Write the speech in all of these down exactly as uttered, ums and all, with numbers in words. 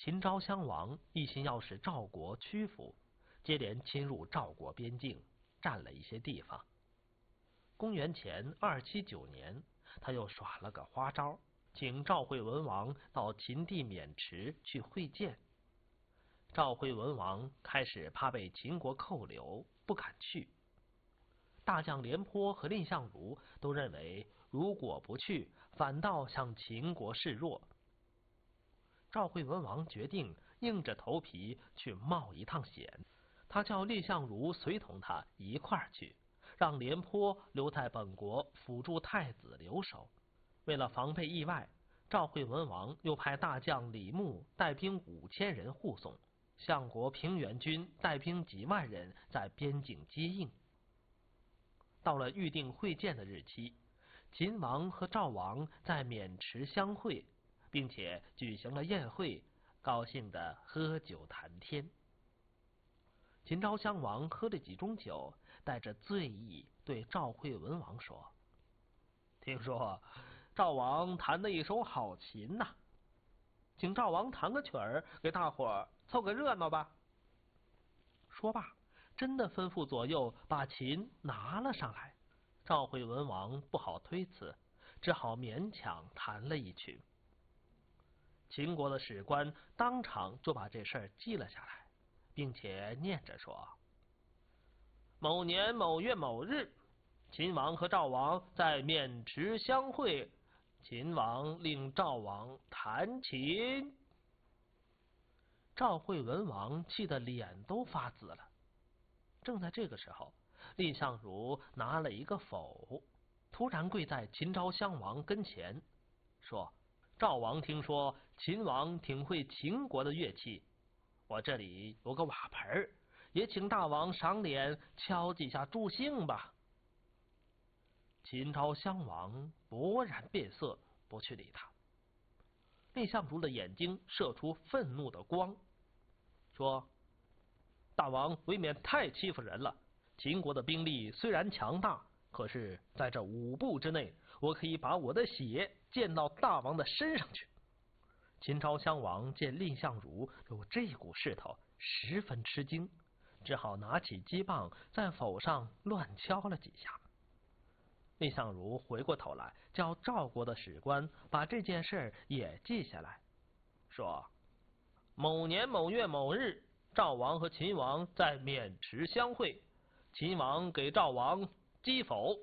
秦昭襄王一心要使赵国屈服，接连侵入赵国边境，占了一些地方。公元前二七九年，他又耍了个花招，请赵惠文王到秦地渑池去会见。赵惠文王开始怕被秦国扣留，不敢去。大将廉颇和蔺相如都认为，如果不去，反倒向秦国示弱。赵惠文王决定硬着头皮去冒一趟险，他叫蔺相如随同他一块儿去，让廉颇留在本国辅助太子留守。为了防备意外，赵惠文王又派大将李牧带兵五千人护送，相国平原君带兵几万人在边境接应。到了预定会见的日期，秦王和赵王在渑池相会，并且举行了宴会，高兴地喝酒谈天。秦昭襄王喝了几盅酒，带着醉意对赵惠文王说：“听说赵王弹了一手好琴呐、啊，请赵王弹个曲儿，给大伙儿凑个热闹吧。”说罢，真的吩咐左右把琴拿了上来。赵惠文王不好推辞，只好勉强弹了一曲。秦国的史官当场就把这事儿记了下来，并且念着说：“某年某月某日，秦王和赵王在渑池相会，秦王令赵王弹琴。”赵惠文王气得脸都发紫了。正在这个时候，蔺相如拿了一个否，突然跪在秦昭襄王跟前，说：“赵王听说秦王挺会秦国的乐器，我这里有个瓦盆，也请大王赏脸敲几下助兴吧。”秦昭襄王勃然变色，不去理他。蔺相如的眼睛射出愤怒的光，说：“大王未免太欺负人了。秦国的兵力虽然强大，可是在这五步之内，我可以把我的血溅到大王的身上去。”秦昭襄王见蔺相如有这股势头，十分吃惊，只好拿起击棒在否上乱敲了几下。蔺相如回过头来，叫赵国的史官把这件事也记下来，说：“某年某月某日，赵王和秦王在渑池相会，秦王给赵王击否。”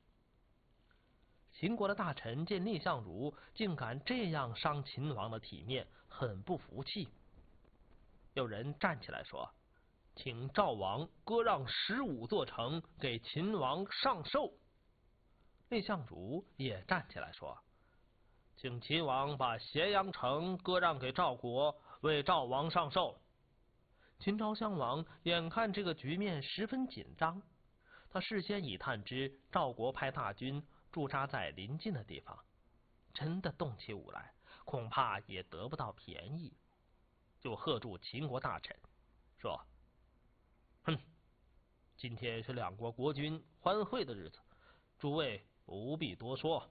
秦国的大臣见蔺相如竟敢这样伤秦王的体面，很不服气。有人站起来说：“请赵王割让十五座城给秦王上寿。”蔺相如也站起来说：“请秦王把咸阳城割让给赵国，为赵王上寿。”秦昭襄王眼看这个局面十分紧张，他事先已探知赵国派大军驻扎在临近的地方，真的动起武来，恐怕也得不到便宜，就喝住秦国大臣，说：“哼，今天是两国国君欢会的日子，诸位不必多说。”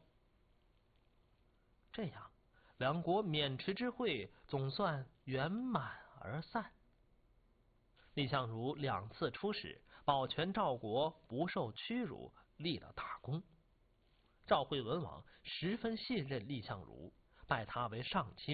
这样，两国渑池之会总算圆满而散。蔺相如两次出使，保全赵国不受屈辱，立了大功。赵惠文王十分信任蔺相如，拜他为上卿。